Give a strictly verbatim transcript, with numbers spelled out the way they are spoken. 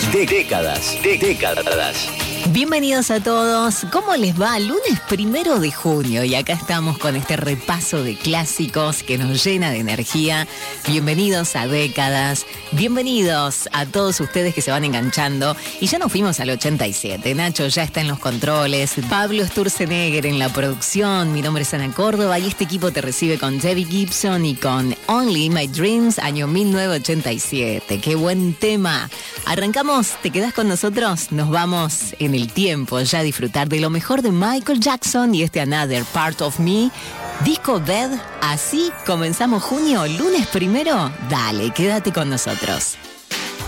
de décadas, de décadas. Bienvenidos a todos. ¿Cómo les va? Lunes primero de junio y acá estamos con este repaso de clásicos que nos llena de energía. Bienvenidos a Décadas. Bienvenidos a todos ustedes que se van enganchando. Y ya nos fuimos al ochenta y siete. Nacho ya está en los controles. Pablo Sturzenegger en la producción. Mi nombre es Ana Córdoba y este equipo te recibe con Debbie Gibson y con Only My Dreams, año mil novecientos ochenta y siete. ¡Qué buen tema! Arrancamos, ¿te quedás con nosotros? Nos vamos en el tiempo ya a disfrutar de lo mejor de Michael Jackson y este Another Part of Me. Disco Bed, así comenzamos junio, lunes primero. Dale, quédate con nosotros.